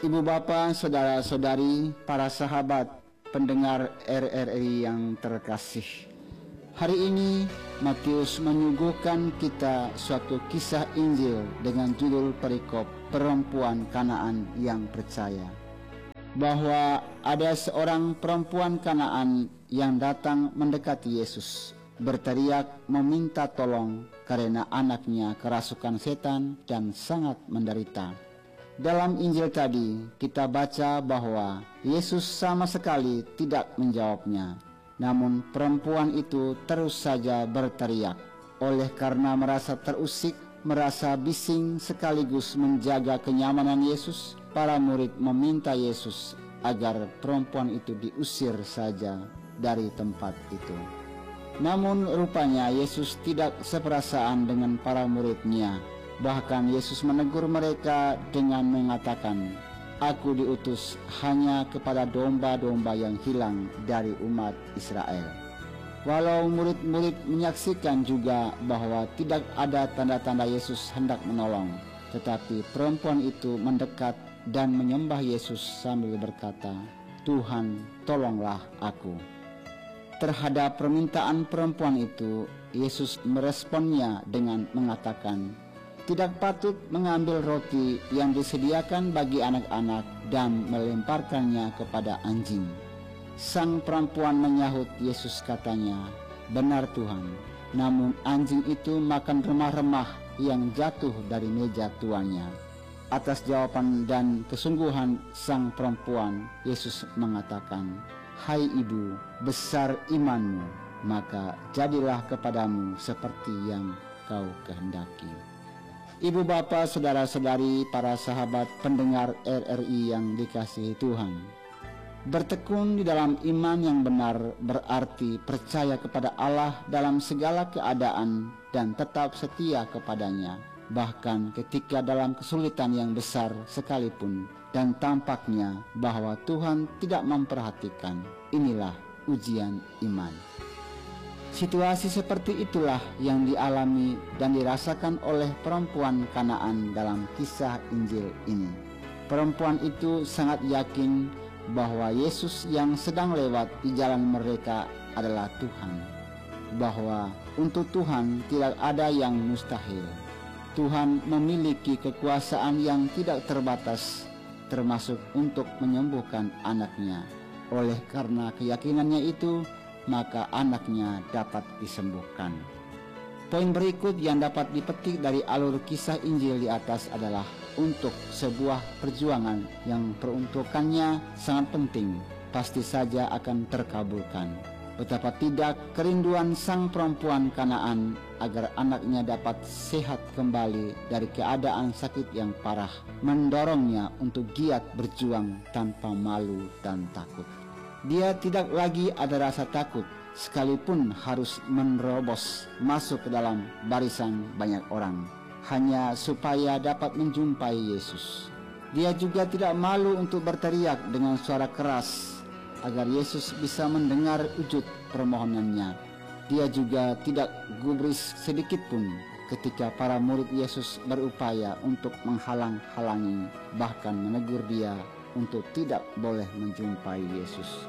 Ibu bapa, saudara-saudari, para sahabat pendengar RRI yang terkasih, hari ini Matius menyuguhkan kita suatu kisah Injil dengan judul perikop perempuan Kanaan yang percaya. Bahwa ada seorang perempuan Kanaan yang datang mendekati Yesus, berteriak meminta tolong karena anaknya kerasukan setan dan sangat menderita. Dalam Injil tadi kita baca bahwa Yesus sama sekali tidak menjawabnya. Namun perempuan itu terus saja berteriak. Oleh karena merasa terusik, merasa bising sekaligus menjaga kenyamanan Yesus, para murid meminta Yesus agar perempuan itu diusir saja dari tempat itu. Namun rupanya Yesus tidak seperasaan dengan para muridnya. Bahkan Yesus menegur mereka dengan mengatakan, "Aku diutus hanya kepada domba-domba yang hilang dari umat Israel." Walau murid-murid menyaksikan juga bahwa tidak ada tanda-tanda Yesus hendak menolong, tetapi perempuan itu mendekat dan menyembah Yesus sambil berkata, "Tuhan, tolonglah aku." Terhadap permintaan perempuan itu, Yesus meresponnya dengan mengatakan, "Tidak patut mengambil roti yang disediakan bagi anak-anak dan melemparkannya kepada anjing." Sang perempuan menyahut Yesus, katanya, "Benar Tuhan, namun anjing itu makan remah-remah yang jatuh dari meja tuannya." Atas jawaban dan kesungguhan sang perempuan, Yesus mengatakan, "Hai ibu, besar imanmu, maka jadilah kepadamu seperti yang kau kehendaki." Ibu bapa, saudara-saudari, para sahabat pendengar RRI yang dikasihi Tuhan, bertekun di dalam iman yang benar berarti percaya kepada Allah dalam segala keadaan dan tetap setia kepadanya, bahkan ketika dalam kesulitan yang besar sekalipun dan tampaknya bahwa Tuhan tidak memperhatikan. Inilah ujian iman. Situasi seperti itulah yang dialami dan dirasakan oleh perempuan Kanaan dalam kisah Injil ini. Perempuan itu sangat yakin bahwa Yesus yang sedang lewat di jalan mereka adalah Tuhan, bahwa untuk Tuhan tidak ada yang mustahil. Tuhan memiliki kekuasaan yang tidak terbatas, termasuk untuk menyembuhkan anaknya. Oleh karena keyakinannya itu, maka anaknya dapat disembuhkan. Poin berikut yang dapat dipetik dari alur kisah Injil di atas adalah untuk sebuah perjuangan yang peruntukannya sangat penting, pasti saja akan terkabulkan. Betapa tidak kerinduan sang perempuan Kanaan agar anaknya dapat sehat kembali dari keadaan sakit yang parah, mendorongnya untuk giat berjuang tanpa malu dan takut. Dia tidak lagi ada rasa takut, sekalipun harus menerobos masuk ke dalam barisan banyak orang, hanya supaya dapat menjumpai Yesus. Dia juga tidak malu untuk berteriak dengan suara keras, agar Yesus bisa mendengar wujud permohonannya. Dia juga tidak gubris sedikit pun ketika para murid Yesus berupaya untuk menghalang-halangi, bahkan menegur dia untuk tidak boleh menjumpai Yesus.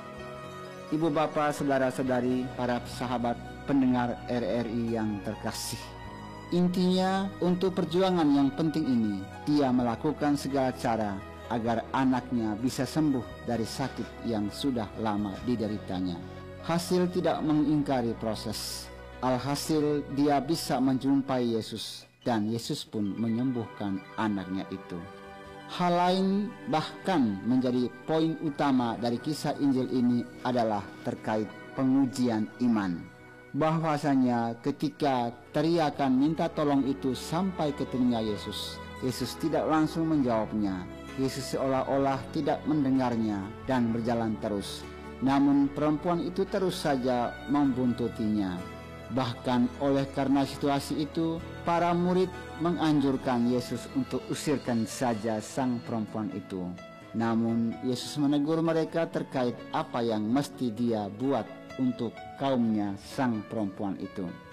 Ibu bapa, saudara-saudari, para sahabat pendengar RRI yang terkasih, intinya untuk perjuangan yang penting ini, dia melakukan segala cara agar anaknya bisa sembuh dari sakit yang sudah lama dideritanya. Hasil tidak mengingkari proses. Alhasil dia bisa menjumpai Yesus, dan Yesus pun menyembuhkan anaknya itu. Hal lain bahkan menjadi poin utama dari kisah Injil ini adalah terkait pengujian iman. Bahwasanya ketika teriakan minta tolong itu sampai ke telinga Yesus, Yesus tidak langsung menjawabnya. Yesus seolah-olah tidak mendengarnya dan berjalan terus. Namun perempuan itu terus saja membuntutinya. Bahkan oleh karena situasi itu, para murid menganjurkan Yesus untuk usirkan saja sang perempuan itu. Namun Yesus menegur mereka terkait apa yang mesti dia buat untuk kaumnya sang perempuan itu.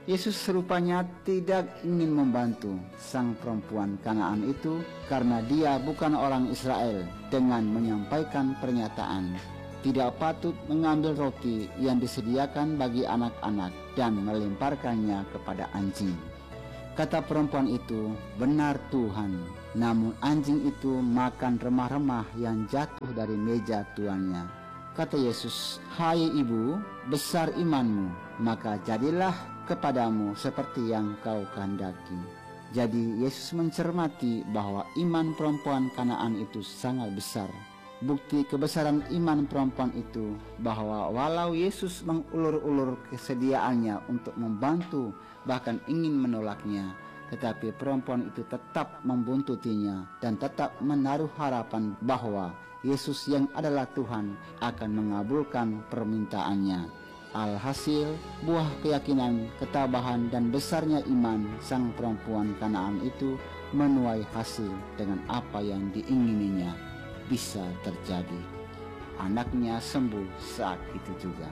Yesus rupanya tidak ingin membantu sang perempuan Kanaan itu karena dia bukan orang Israel, dengan menyampaikan pernyataan, "Tidak patut mengambil roti yang disediakan bagi anak-anak dan melemparkannya kepada anjing." Kata perempuan itu, "Benar Tuhan." Namun anjing itu makan remah-remah yang jatuh dari meja tuannya. Kata Yesus, "Hai ibu, besar imanmu, maka jadilah kepadamu seperti yang kau kehendaki." Jadi Yesus mencermati bahwa iman perempuan Kanaan itu sangat besar. Bukti kebesaran iman perempuan itu bahwa walau Yesus mengulur-ulur kesediaannya untuk membantu, bahkan ingin menolaknya, tetapi perempuan itu tetap membuntutinya dan tetap menaruh harapan bahwa Yesus yang adalah Tuhan akan mengabulkan permintaannya. Alhasil, buah keyakinan, ketabahan, dan besarnya iman sang perempuan Kanaan itu menuai hasil dengan apa yang diingininya bisa terjadi. Anaknya sembuh saat itu juga.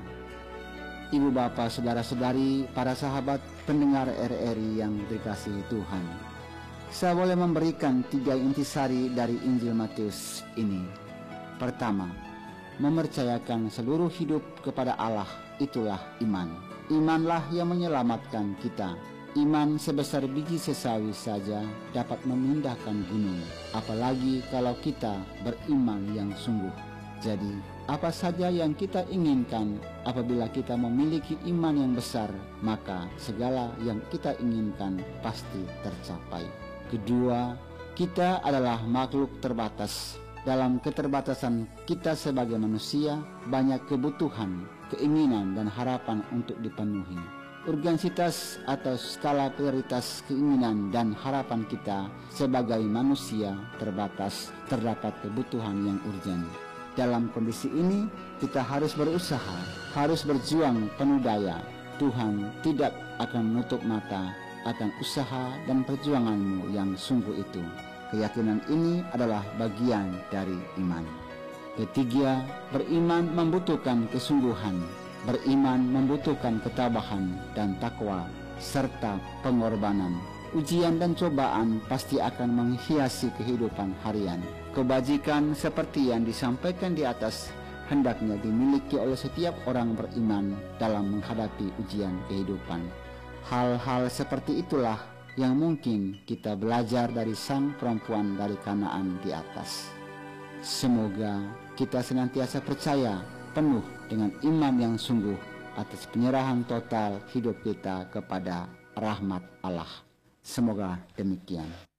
Ibu bapak, saudara-saudari, para sahabat pendengar RRI yang dikasihi Tuhan, saya boleh memberikan 3 intisari dari Injil Matius ini. Pertama, mempercayakan seluruh hidup kepada Allah, itulah iman. Imanlah yang menyelamatkan kita. Iman sebesar biji sesawi saja dapat memindahkan gunung, apalagi kalau kita beriman yang sungguh. Jadi, apa saja yang kita inginkan, apabila kita memiliki iman yang besar, maka segala yang kita inginkan pasti tercapai. Kedua, kita adalah makhluk terbatas. Dalam keterbatasan kita sebagai manusia, banyak kebutuhan, keinginan, dan harapan untuk dipenuhi. Urgensitas atau skala prioritas keinginan dan harapan kita sebagai manusia terbatas, terdapat kebutuhan yang urgen. Dalam kondisi ini, kita harus berusaha, harus berjuang penuh daya. Tuhan tidak akan menutup mata akan usaha dan perjuanganmu yang sungguh itu. Keyakinan ini adalah bagian dari iman. Ketiga, beriman membutuhkan kesungguhan. Beriman membutuhkan ketabahan dan takwa, serta pengorbanan. Ujian dan cobaan pasti akan menghiasi kehidupan harian. Kebajikan seperti yang disampaikan di atas hendaknya dimiliki oleh setiap orang beriman dalam menghadapi ujian kehidupan. Hal-hal seperti itulah yang mungkin kita belajar dari sang perempuan dari Kanaan di atas. Semoga kita senantiasa percaya penuh dengan iman yang sungguh atas penyerahan total hidup kita kepada rahmat Allah. Semoga demikian.